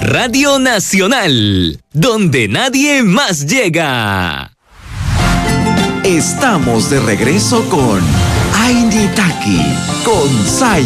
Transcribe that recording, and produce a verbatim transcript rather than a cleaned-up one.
Radio Nacional, donde nadie más llega. Estamos de regreso con Ainitaki, con Sai.